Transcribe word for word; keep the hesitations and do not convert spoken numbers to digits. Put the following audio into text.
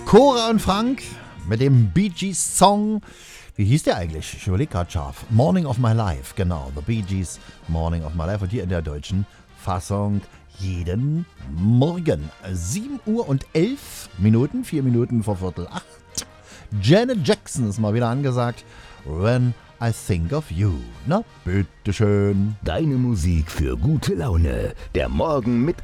Cora und Frank mit dem Bee Gees Song. Wie hieß der eigentlich? Ich überlege gerade scharf. Morning of My Life, genau. The Bee Gees Morning of My Life. Und hier in der deutschen Fassung jeden Morgen. sieben Uhr und elf Minuten, vier Minuten vor Viertel acht. Janet Jackson ist mal wieder angesagt. When I Think of You. Na, bitteschön. Deine Musik für gute Laune. Der Morgen mit